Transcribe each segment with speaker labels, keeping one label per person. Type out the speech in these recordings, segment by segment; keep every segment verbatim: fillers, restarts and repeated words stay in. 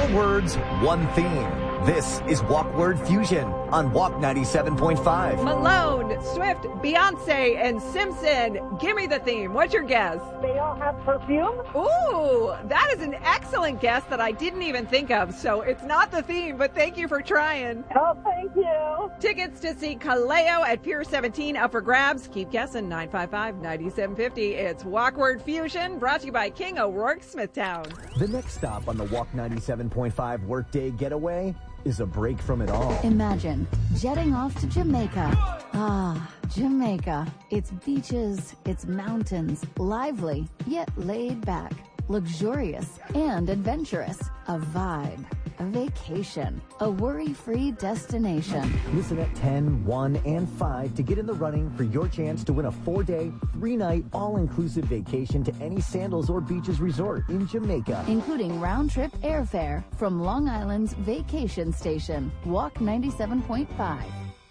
Speaker 1: words, one theme. This is Walk Word Fusion on Walk ninety-seven point five.
Speaker 2: Malone, Swift, Beyonce, and Simpson. Give me the theme. What's your guess?
Speaker 3: They all have perfume?
Speaker 2: Ooh, that is an excellent guess that I didn't even think of. So it's not the theme, but thank you for trying.
Speaker 3: Oh, thank you.
Speaker 2: Tickets to see Kaleo at Pier seventeen up for grabs. Keep guessing. nine five five, nine seven five zero. It's Walk Word Fusion, brought to you by King O'Rourke Smithtown.
Speaker 1: The next stop on the Walk ninety-seven point five Workday Getaway is a break from it all.
Speaker 4: Imagine jetting off to Jamaica. Ah, Jamaica. It's beaches, it's mountains, lively, yet laid back, luxurious and adventurous. A vibe, a vacation, a worry-free destination.
Speaker 1: Listen at ten, one, and five to get in the running for your chance to win a four-day, three-night, all-inclusive vacation to any Sandals or Beaches resort in Jamaica.
Speaker 4: Including round-trip airfare from Long Island's vacation station. Walk ninety-seven point five.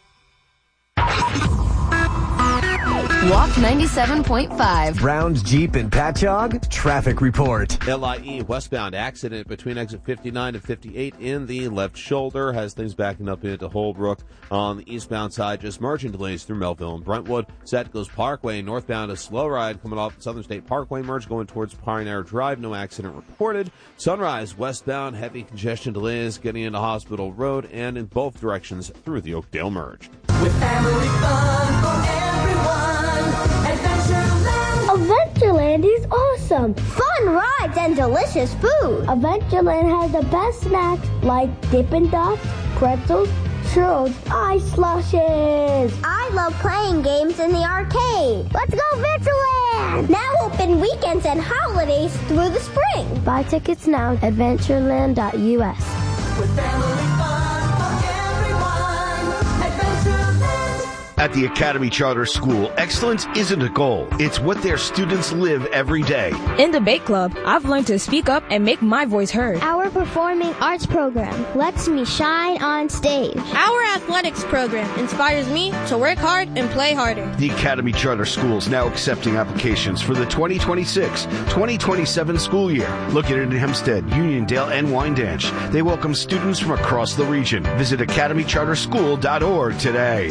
Speaker 4: Walk ninety-seven point five.
Speaker 1: Brown's Jeep and Patchogue traffic report.
Speaker 5: L I E westbound accident between exit fifty-nine and fifty-eight in the left shoulder has things backing up into Holbrook. On the eastbound side, just merging delays through Melville and Brentwood. Setco's Parkway northbound, a slow ride coming off Southern State Parkway merge going towards Pioneer Drive. No accident reported. Sunrise westbound, heavy congestion delays getting into Hospital Road and in both directions through the Oakdale merge.
Speaker 6: With family fun for everyone, Adventureland.
Speaker 7: Adventureland is awesome.
Speaker 8: Fun rides and delicious food.
Speaker 7: Adventureland has the best snacks like Dippin' Dots, pretzels, churros, ice slushes.
Speaker 8: I love playing games in the arcade. Let's go Adventureland! Now open weekends and holidays through the spring.
Speaker 7: Buy tickets now at adventureland dot U S.
Speaker 6: With family fun for everyone, Adventureland.
Speaker 9: At the Academy Charter School, excellence isn't a goal. It's what their students live every day.
Speaker 10: In the Bake Club, I've learned to speak up and make my voice heard.
Speaker 11: Our performing arts program lets me shine on stage.
Speaker 12: Our athletics program inspires me to work hard and play harder.
Speaker 9: The Academy Charter School is now accepting applications for the twenty twenty-six twenty twenty-seven school year. Located in Hempstead, Uniondale, and Wyandanch, they welcome students from across the region. Visit academy charter school dot org today.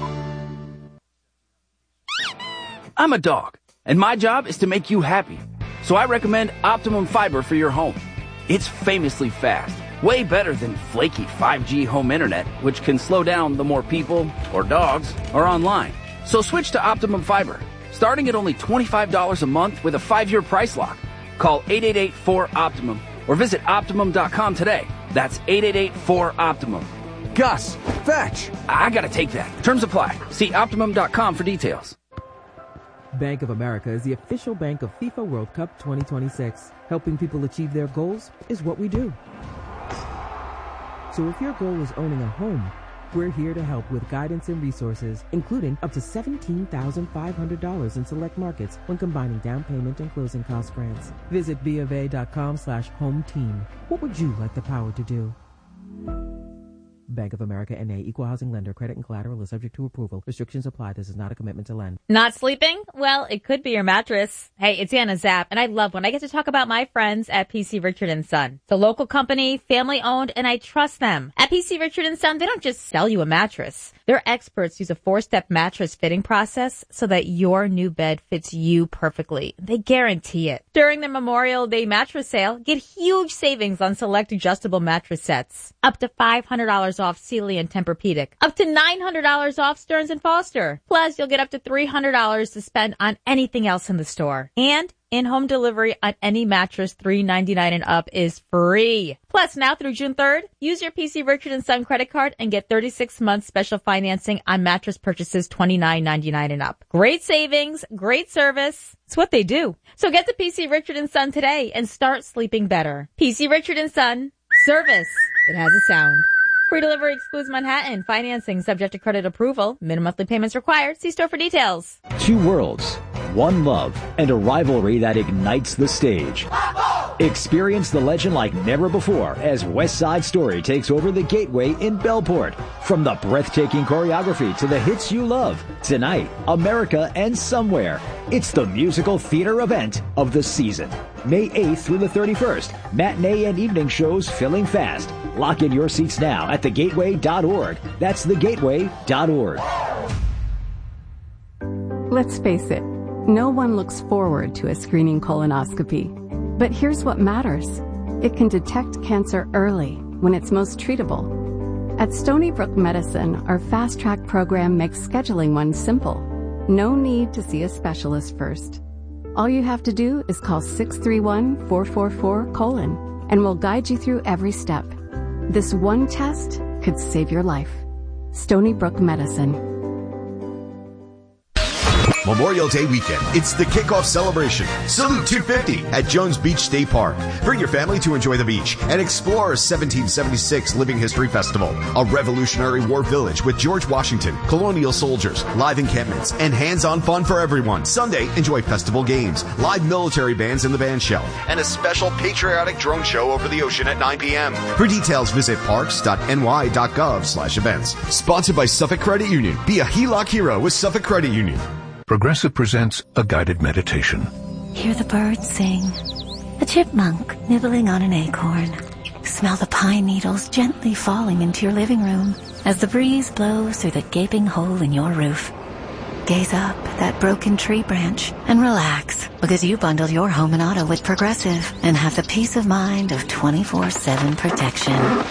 Speaker 13: I'm a dog, and my job is to make you happy. So I recommend Optimum Fiber for your home. It's famously fast, way better than flaky five G home internet, which can slow down the more people or dogs are online. So switch to Optimum Fiber, starting at only twenty-five dollars a month with a five-year price lock. Call eight eight eight, four, OPTIMUM or visit optimum dot com today. That's eight eight eight, four, OPTIMUM. Gus, fetch! I gotta take that. Terms apply. See optimum dot com for details.
Speaker 14: Bank of America is the official bank of FIFA World Cup twenty twenty-six. Helping people achieve their goals is what we do. So if your goal is owning a home, we're here to help with guidance and resources, including up to seventeen thousand five hundred dollars in select markets when combining down payment and closing cost grants. Visit B of A dot com slash home team. What would you like the power to do? Bank of America N A, Equal Housing Lender. Credit and collateral is subject to approval. Restrictions apply. This is not a commitment to lend.
Speaker 15: Not sleeping? Well, it could be your mattress. Hey, it's Anna Zapp, and I love when I get to talk about my friends at P C Richard and Son. It's a local company, family owned, and I trust them. At P C Richard and Son, they don't just sell you a mattress. Their experts use a four-step mattress fitting process so that your new bed fits you perfectly. They guarantee it. During their Memorial Day mattress sale, get huge savings on select adjustable mattress sets. Up to five hundred dollars off Sealy and Tempur-Pedic. Up to nine hundred dollars off Stearns and Foster. Plus, you'll get up to three hundred dollars to spend on anything else in the store. And in-home delivery on any mattress three ninety-nine and up is free. Plus, now through June third, use your P C Richard and Son credit card and get thirty-six months special financing on mattress purchases twenty-nine ninety-nine and up. Great savings, great service. It's what they do. So get to P C Richard and Son today and start sleeping better. P C Richard and Son. Service. It has a sound. Free delivery excludes Manhattan. Financing subject to credit approval. Minimum monthly payments required. See store for details.
Speaker 16: Two worlds, one love, and a rivalry that ignites the stage. Experience the legend like never before as West Side Story takes over the Gateway in Bellport. From the breathtaking choreography to the hits you love, tonight, America and Somewhere. It's the musical theater event of the season. May eighth through the thirty-first. Matinee and evening shows filling fast. Lock in your seats now at the gateway dot org. That's the gateway dot org.
Speaker 17: Let's face it, no one looks forward to a screening colonoscopy. But here's what matters. It can detect cancer early when it's most treatable. At Stony Brook Medicine, our Fast Track program makes scheduling one simple. No need to see a specialist first. All you have to do is call six three one, four four four, colon, and we'll guide you through every step. This one test could save your life. Stony Brook Medicine.
Speaker 18: Memorial Day weekend, it's the kickoff celebration. Salute two fifty at Jones Beach State Park. Bring your family to enjoy the beach and explore seventeen seventy-six Living History Festival, a Revolutionary War village with George Washington, colonial soldiers, live encampments, and hands-on fun for everyone. Sunday, enjoy festival games, live military bands in the band shell, and a special patriotic drone show over the ocean at nine p.m. For details, visit parks dot n y dot gov slash events. Sponsored by Suffolk Credit Union. Be a H E L O C hero with Suffolk Credit Union.
Speaker 19: Progressive presents a guided meditation.
Speaker 20: Hear the birds sing, a chipmunk nibbling on an acorn. Smell the pine needles gently falling into your living room as the breeze blows through the gaping hole in your roof. Gaze up at that broken tree branch and relax, because you bundled your home and auto with Progressive and have the peace of mind of twenty-four seven protection.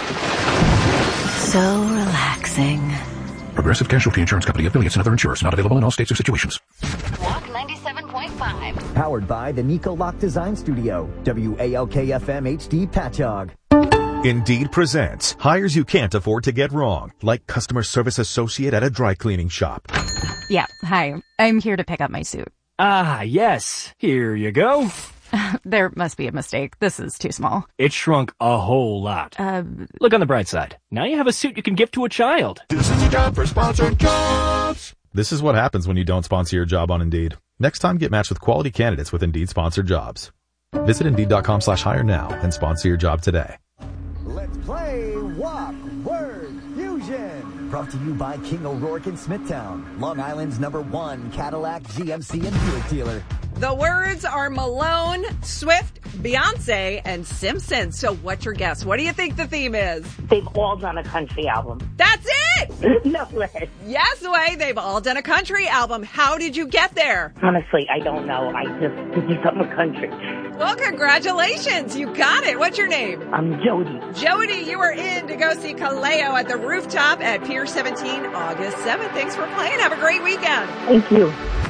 Speaker 20: So relaxing.
Speaker 19: Progressive Casualty Insurance Company, affiliates, and other insurers. Not available in all states or situations.
Speaker 4: Walk ninety-seven point five.
Speaker 1: Powered by the Nico Lock Design Studio. W A L K F M H D Patchogue.
Speaker 21: Indeed presents hires you can't afford to get wrong, like customer service associate at a dry cleaning shop.
Speaker 22: Yeah, hi. I'm here to pick up my suit.
Speaker 23: Ah, yes. Here you go.
Speaker 22: There must be a mistake. This is too small.
Speaker 23: It shrunk a whole lot.
Speaker 22: Uh,
Speaker 23: Look on the bright side. Now you have a suit you can give to a child.
Speaker 21: This is a job for sponsored jobs. This is what happens when you don't sponsor your job on Indeed. Next time, get matched with quality candidates with Indeed sponsored jobs. Visit Indeed.com slash hire now and sponsor your job today.
Speaker 1: Let's play Walk Word Fusion. Brought to you by King O'Rourke in Smithtown, Long Island's number one Cadillac, G M C, and Buick dealer.
Speaker 2: The words are Malone, Swift, Beyonce, and Simpson. So what's your guess? What do you think the theme is?
Speaker 3: They've all done a country album.
Speaker 2: That's it!
Speaker 3: No way.
Speaker 2: Yes, way. They've all done a country album. How did you get there?
Speaker 3: Honestly, I don't know. I just did some country.
Speaker 2: Well, congratulations. You got it. What's your name?
Speaker 3: I'm Jody.
Speaker 2: Jody, you are in to go see Kaleo at the Rooftop at Pier seventeen, August seventh. Thanks for playing. Have a great weekend.
Speaker 3: Thank you.